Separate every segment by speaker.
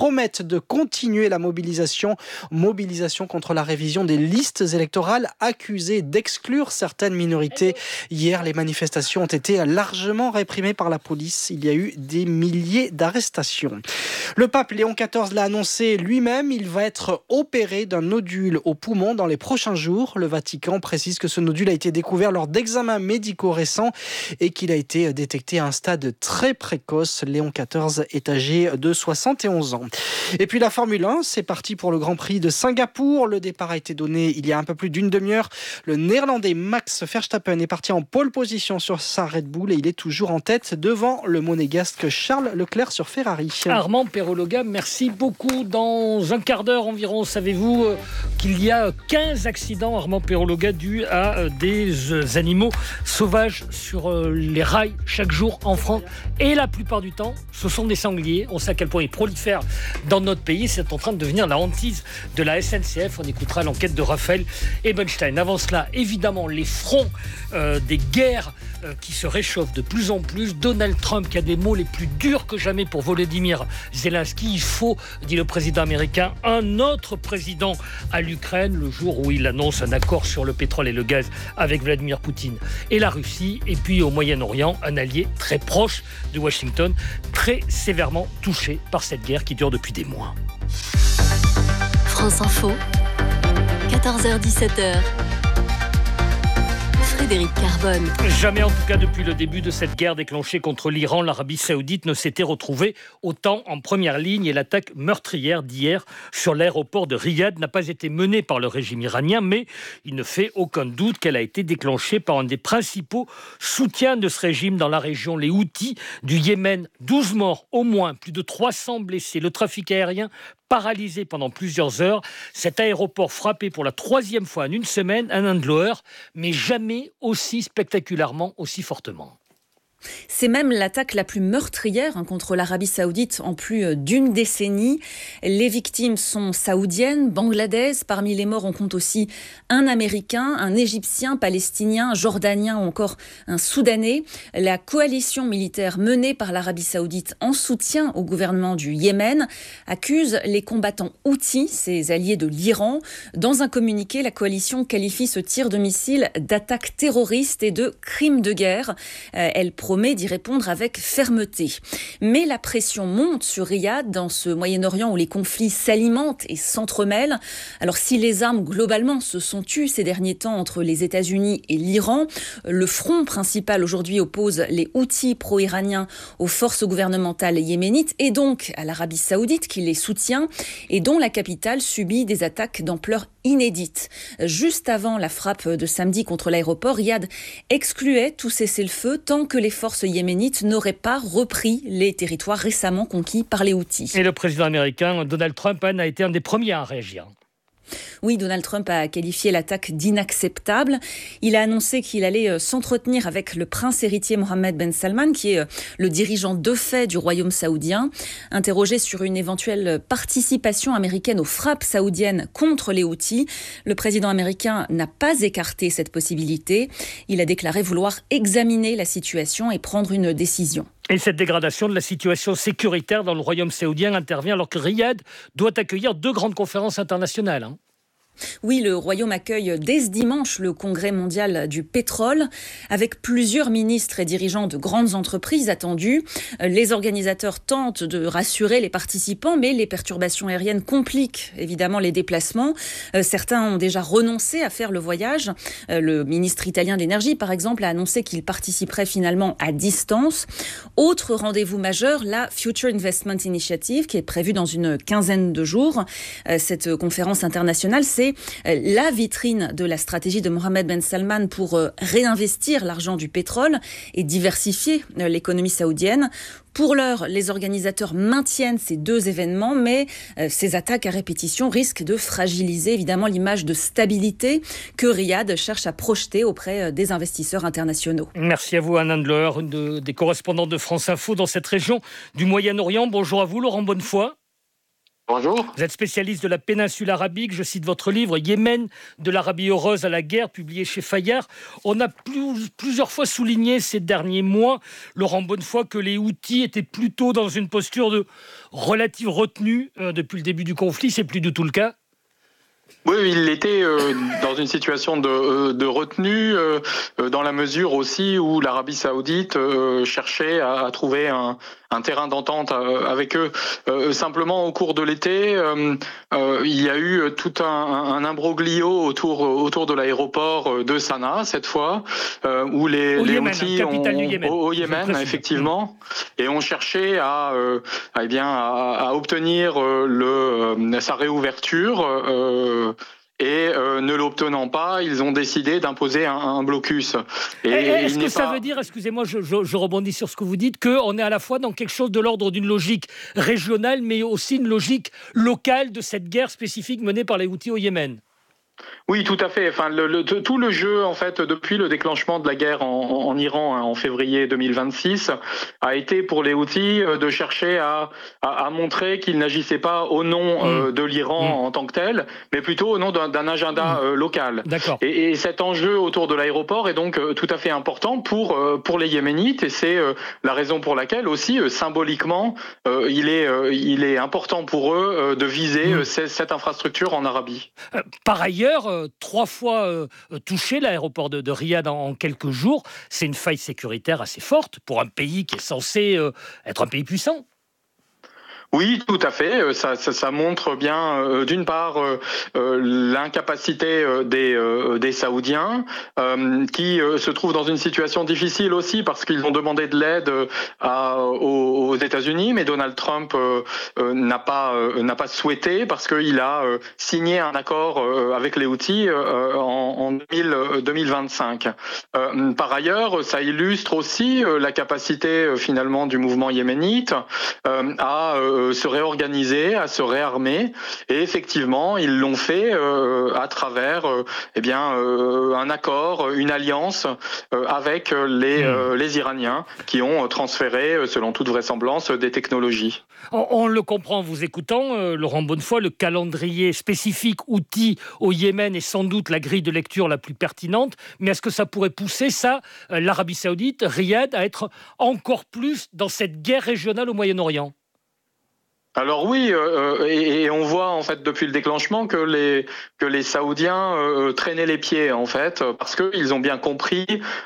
Speaker 1: promettent de continuer la mobilisation contre la révision des listes électorales, accusées d'exclure certaines minorités. Hier, les manifestations ont été largement réprimées par la police. Il y a eu des milliers d'arrestations. Le pape Léon XIV l'a annoncé lui-même, il va être opéré d'un nodule au poumon dans les prochains jours. Le Vatican précise que ce nodule a été découvert lors d'examens médicaux récents et qu'il a été détecté à un stade très précoce. Léon XIV est âgé de 71 ans. Et puis la Formule 1, c'est parti pour le Grand Prix de Singapour. Le départ a été donné il y a un peu plus d'une demi-heure. Le Néerlandais Max Verstappen est parti en pole position sur sa Red Bull et il est toujours en tête devant le monégasque Charles Leclerc sur Ferrari.
Speaker 2: Armand Perrologa, merci beaucoup. Dans un quart d'heure environ, savez-vous qu'il y a 15 accidents, Armand Perrologa, dus à des animaux sauvages sur les rails chaque jour en France. Et la plupart du temps, ce sont des sangliers. On sait à quel point ils prolifèrent dans notre pays. C'est en train de devenir la hantise de la SNCF. On écoutera l'enquête de Raphaël Ebenstein. Avant cela, évidemment, les fronts des guerres qui se réchauffent de plus en plus. Donald Trump qui a des mots les plus durs que jamais pour Volodymyr Zelensky. Il faut, dit le président américain, un autre président à l'Ukraine le jour où il annonce un accord sur le pétrole et le gaz avec Vladimir Poutine et la Russie. Et puis au Moyen-Orient, un allié très proche de Washington, très sévèrement touché par cette guerre qui dure depuis des mois.
Speaker 3: France Info, 14h-17h. Frédéric Carbone.
Speaker 2: Jamais, en tout cas depuis le début de cette guerre déclenchée contre l'Iran, l'Arabie Saoudite ne s'était retrouvée autant en première ligne et l'attaque meurtrière d'hier sur l'aéroport de Riyad n'a pas été menée par le régime iranien, mais il ne fait aucun doute qu'elle a été déclenchée par un des principaux soutiens de ce régime dans la région, les Houthis du Yémen. 12 morts au moins, plus de 300 blessés, le trafic aérien paralysé pendant plusieurs heures. Cet aéroport frappé pour la 3e fois en une semaine, un Andloer, mais jamais aussi spectaculairement, aussi fortement.
Speaker 4: C'est même l'attaque la plus meurtrière contre l'Arabie Saoudite en plus d'une décennie. Les victimes sont saoudiennes, bangladaises. Parmi les morts, on compte aussi un Américain, un Égyptien, Palestinien, Jordanien ou encore un Soudanais. La coalition militaire menée par l'Arabie Saoudite en soutien au gouvernement du Yémen accuse les combattants Houthis, ses alliés de l'Iran. Dans un communiqué, la coalition qualifie ce tir de missile d'attaque terroriste et de crime de guerre. Elle promet d'y répondre avec fermeté. Mais la pression monte sur Riyad dans ce Moyen-Orient où les conflits s'alimentent et s'entremêlent. Alors si les armes globalement se sont tues ces derniers temps entre les États-Unis et l'Iran, le front principal aujourd'hui oppose les Houthis pro-iraniens aux forces gouvernementales yéménites et donc à l'Arabie Saoudite qui les soutient et dont la capitale subit des attaques d'ampleur inédite. Juste avant la frappe de samedi contre l'aéroport, Riyad excluait tout cessez-le-feu tant que les forces yéménites n'auraient pas repris les territoires récemment conquis par les Houthis.
Speaker 2: Et le président américain Donald Trump a été un des premiers à réagir.
Speaker 4: Oui, Donald Trump a qualifié l'attaque d'inacceptable. Il a annoncé qu'il allait s'entretenir avec le prince héritier Mohammed Ben Salman, qui est le dirigeant de fait du royaume saoudien. Interrogé sur une éventuelle participation américaine aux frappes saoudiennes contre les Houthis, le président américain n'a pas écarté cette possibilité. Il a déclaré vouloir examiner la situation et prendre une décision.
Speaker 2: Et cette dégradation de la situation sécuritaire dans le royaume saoudien intervient alors que Riyad doit accueillir 2 grandes conférences internationales.
Speaker 4: Oui, le Royaume accueille dès ce dimanche le Congrès mondial du pétrole, avec plusieurs ministres et dirigeants de grandes entreprises attendus. Les organisateurs tentent de rassurer les participants, mais les perturbations aériennes compliquent évidemment les déplacements. Certains ont déjà renoncé à faire le voyage. Le ministre italien de l'énergie, par exemple, a annoncé qu'il participerait finalement à distance. Autre rendez-vous majeur, la Future Investment Initiative, qui est prévue dans une quinzaine de jours. Cette conférence internationale, c'est la vitrine de la stratégie de Mohammed Ben Salman pour réinvestir l'argent du pétrole et diversifier l'économie saoudienne. Pour l'heure, les organisateurs maintiennent ces 2 événements, mais ces attaques à répétition risquent de fragiliser évidemment l'image de stabilité que Riyad cherche à projeter auprès des investisseurs internationaux.
Speaker 2: Merci à vous, Anne Handler, une des correspondantes de France Info dans cette région du Moyen-Orient. Bonjour à vous, Laurent Bonnefoy.
Speaker 3: Bonjour.
Speaker 2: Vous êtes spécialiste de la péninsule arabique. Je cite votre livre « Yémen, de l'Arabie heureuse à la guerre », publié chez Fayard. On a plusieurs fois souligné ces derniers mois, Laurent Bonnefoy, que les Houthis étaient plutôt dans une posture de relative retenue depuis le début du conflit. C'est plus du tout le cas.
Speaker 3: Oui, il était dans une situation de retenue, dans la mesure aussi où l'Arabie Saoudite cherchait à trouver un terrain d'entente avec eux. Simplement, au cours de l'été, il y a eu tout un imbroglio autour de l'aéroport de Sanaa, cette fois, où les Houthis au Yémen, effectivement, et ont cherché à obtenir sa réouverture. Et ne l'obtenant pas, ils ont décidé d'imposer un blocus.
Speaker 2: Est-ce que ça veut dire, excusez-moi, je rebondis sur ce que vous dites, qu'on est à la fois dans quelque chose de l'ordre d'une logique régionale, mais aussi une logique locale de cette guerre spécifique menée par les Houthis au Yémen ?
Speaker 3: Oui, tout à fait. Enfin, tout le jeu, en fait, depuis le déclenchement de la guerre en Iran en février 2026, a été pour les Houthis de chercher à montrer qu'ils n'agissaient pas au nom de l'Iran en tant que tel, mais plutôt au nom d'un agenda local. Et cet enjeu autour de l'aéroport est donc tout à fait important pour les Yéménites, et c'est la raison pour laquelle aussi symboliquement il est important pour eux de viser cette infrastructure en Arabie.
Speaker 2: Par ailleurs, 3 fois touché l'aéroport de Riyad en quelques jours, c'est une faille sécuritaire assez forte pour un pays qui est censé être un pays puissant.
Speaker 3: Oui, tout à fait. Ça montre bien, d'une part, l'incapacité des Saoudiens, qui se trouvent dans une situation difficile aussi parce qu'ils ont demandé de l'aide aux États-Unis, mais Donald Trump n'a pas souhaité parce qu'il a signé un accord avec les Houthis en 2025. Par ailleurs, ça illustre aussi la capacité finalement du mouvement yéménite à se réorganiser, à se réarmer, et effectivement ils l'ont fait à travers un accord, une alliance avec les Iraniens qui ont transféré selon toute vraisemblance des technologies.
Speaker 2: On le comprend en vous écoutant, Laurent Bonnefoy, le calendrier spécifique Houthi au Yémen est sans doute la grille de lecture la plus pertinente, mais est-ce que ça pourrait pousser l'Arabie Saoudite, Riyad, à être encore plus dans cette guerre régionale au Moyen-Orient ?
Speaker 3: Alors oui, et on voit en fait depuis le déclenchement que les Saoudiens traînaient les pieds en fait, parce qu'ils ont bien compris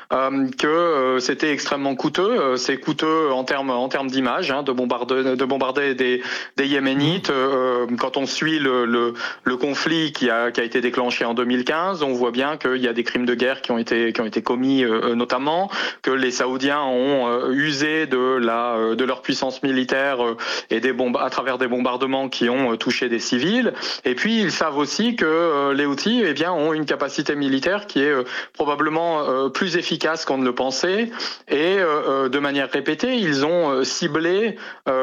Speaker 3: que c'était extrêmement coûteux. C'est coûteux en termes d'image, de bombarder des Yéménites. Quand on suit le conflit qui a été déclenché en 2015, on voit bien qu'il y a des crimes de guerre qui ont été commis notamment, que les Saoudiens ont usé de leur puissance militaire et des bombes à travers des bombardements qui ont touché des civils. Et puis ils savent aussi que les Houthis ont une capacité militaire qui est probablement plus efficace qu'on ne le pensait, et de manière répétée ils ont ciblé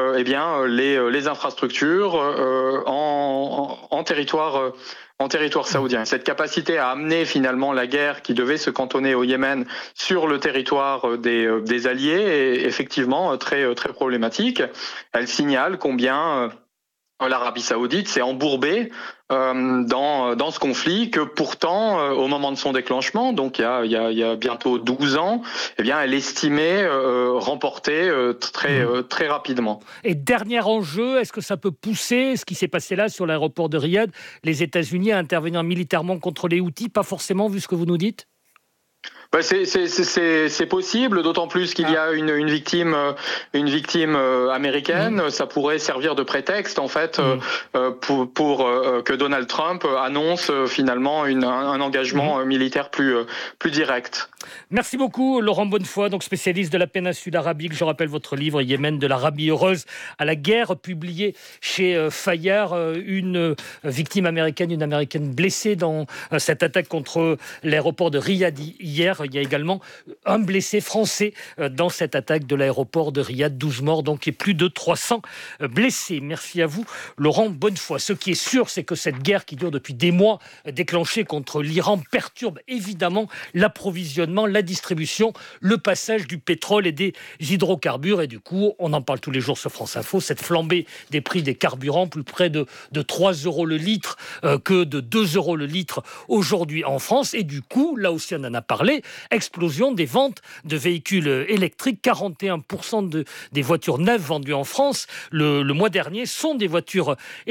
Speaker 3: les infrastructures en territoire saoudien. Cette capacité à amener finalement la guerre qui devait se cantonner au Yémen sur le territoire des alliés est effectivement très, très problématique. Elle signale combien l'Arabie Saoudite s'est embourbée dans ce conflit, que pourtant, au moment de son déclenchement, donc il y a bientôt 12 ans, elle estimait remporter très rapidement.
Speaker 2: Et dernier enjeu, est-ce que ça peut pousser ce qui s'est passé là sur l'aéroport de Riyad, les États-Unis à intervenir militairement contre les Houthis? Pas forcément, vu ce que vous nous dites.
Speaker 3: C'est possible, d'autant plus qu'il y a une victime américaine. Ça pourrait servir de prétexte en fait pour que Donald Trump annonce finalement un engagement militaire plus direct.
Speaker 2: Merci beaucoup Laurent Bonnefoy, donc spécialiste de la péninsule arabique. Je rappelle votre livre Yémen, de l'Arabie heureuse à la guerre, publié chez Fayard. Une victime américaine, une américaine blessée dans cette attaque contre l'aéroport de Riyad hier. Il y a également un blessé français dans cette attaque de l'aéroport de Riyad, 12 morts donc et plus de 300 blessés. Merci à vous, Laurent Bonnefoy. Ce qui est sûr, c'est que cette guerre qui dure depuis des mois, déclenchée contre l'Iran, perturbe évidemment l'approvisionnement, la distribution, le passage du pétrole et des hydrocarbures. Et du coup, on en parle tous les jours sur France Info, cette flambée des prix des carburants, plus près de 3 € le litre que de 2 € le litre aujourd'hui en France. Et du coup, là aussi on en a parlé, explosion des ventes de véhicules électriques. 41% des voitures neuves vendues en France le mois dernier sont des voitures